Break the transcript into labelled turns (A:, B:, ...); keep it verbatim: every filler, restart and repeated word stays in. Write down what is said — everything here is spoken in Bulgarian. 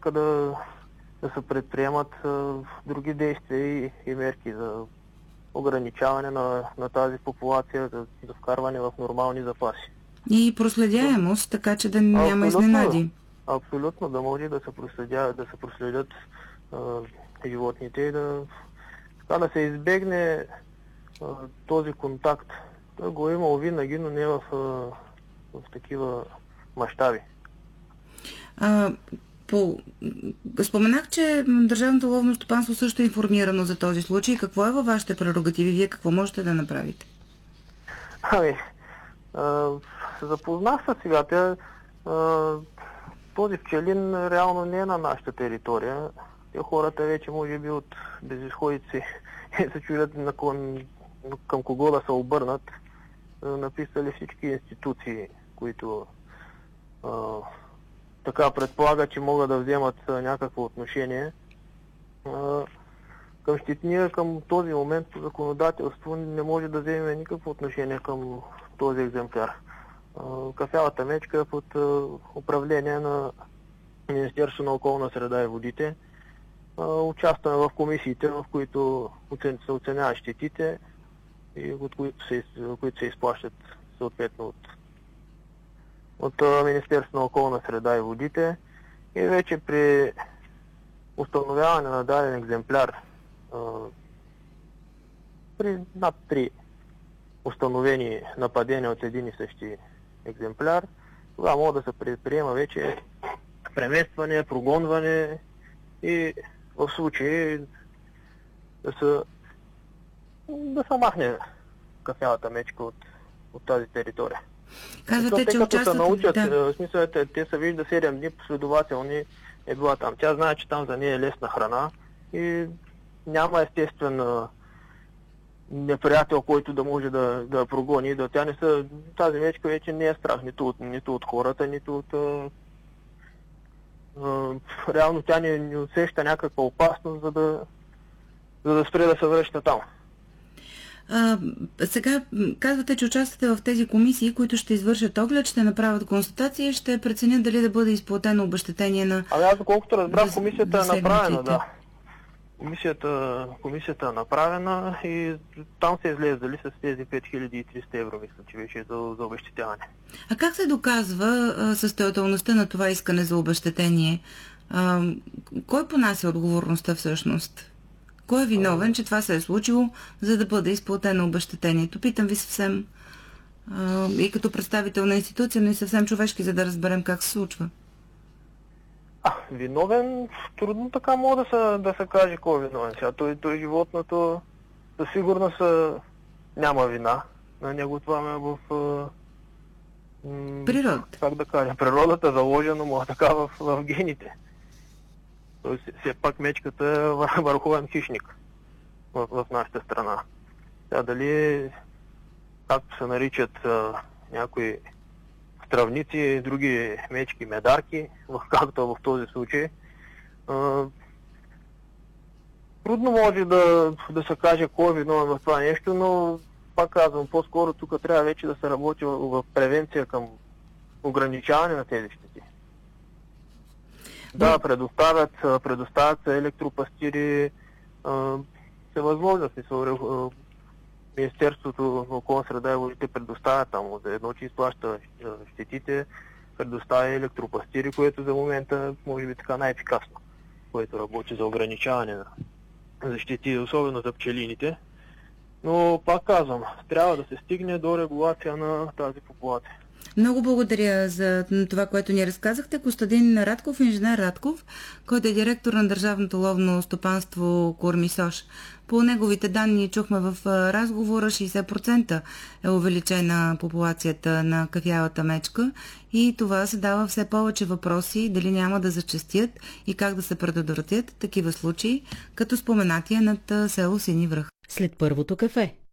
A: нека да, да се предприемат а, други действия и, и мерки за ограничаване на, на тази популация, за, за вкарване в нормални запаси.
B: И проследяемост, така че да няма
A: Абсолютно,
B: изненади.
A: Абсолютно, да може да се проследят, да се проследят а, животните и да, така, да се избегне а, този контакт. Той го е имал винаги, но не в, а, в такива мащаби.
B: А, по... Споменах, че Държавното ловно стопанство също е информирано за този случай. Какво е във вашите прерогативи? Вие какво можете да направите?
A: Ами, а, запознах се сега. Тя, а, този пчелин реално не е на нашата територия. Те хората вече може би от безизходици се чудят на към, към кого да се обърнат. Написали всички институции, които а, така предполага, че могат да вземат някакво отношение. А, към щитния, към този момент по законодателство не може да вземе никакво отношение към този екземпляр. А, кафявата мечка е под а, управление на Министерството на околна среда и водите. А, участваме в комисиите, в които се оценяват щетите и от които се, които се изплащат съответно от от Министерството на околна среда и водите, и вече при установяване на даден екземпляр а, при над три установени нападения от един и същи екземпляр, тогава може да се предприема вече преместване, прогонване и в случай да се да се махне кафявата мечка от, от тази територия.
B: Казвате, че
A: като
B: участват...
A: се научат,
B: да.
A: в смисъл, те, те са вижда седем дни последователни е била там. Тя знае, че там за нея е лесна храна и няма естествен неприятел, който да може да, да прогони. Да, тя не са, тази мечка вече не е страх нито от, нито от хората, нито от... А, а, реално тя не, не усеща някаква опасност, за да, за да спре да се връща там.
B: А, сега казвате, че участвате в тези комисии, които ще извършат оглед, ще направят констатации и ще преценят дали да бъде изплатено обезщетение на...
A: Ами аз доколкото разбрах, комисията е направена, да.
B: да.
A: Комисията, комисията е направена и там се излезали с тези пет хиляди и триста евро, мисля, че беше за, за обезщетяване.
B: А как се доказва а, състоятелността на това искане за обезщетение? А, кой понася отговорността всъщност? Кой е виновен, че това се е случило, за да бъде изплатено обезщетението? Питам ви съвсем а, и като представител на институция, но и съвсем човешки, за да разберем как се случва.
A: А, виновен, трудно така мога да се, да се каже кой е виновен. Сега той, той животното със сигурност няма вина. На него това ме е в... М-
B: Природата.
A: Как да кажа, природата заложено му е така в, в гените. Той все пак мечката е върховен хищник в, в нашата страна. Сега дали, както се наричат а, някои стравници, други мечки, медарки, както в този случай, а, трудно може да, да се каже кой е виновен в това нещо, но пак казвам, по-скоро тук трябва вече да се работи в, в превенция към ограничаване на тези щети. Да, предоставят, предоставят се електропастири, всевъзможности. Министерството на околна среда и водите предоставя там, за едно, че изплаща щетите, предоставя електропастири, което за момента може би така най-ефикасно, което работи за ограничаване на защити, особено за пчелините. Но пак казвам, трябва да се стигне до регулация на тази популация.
B: Много благодаря за това, което ни разказахте. Костадин Радков, инженер Радков, който е директор на Държавното ловно стопанство Кормисош. По неговите данни чухме в разговора, шейсет процента е увеличена популацията на кафявата мечка и това се дава все повече въпроси дали няма да зачестят и как да се предотвратят такива случаи, като споменатия над село Сини връх.
C: След първото кафе.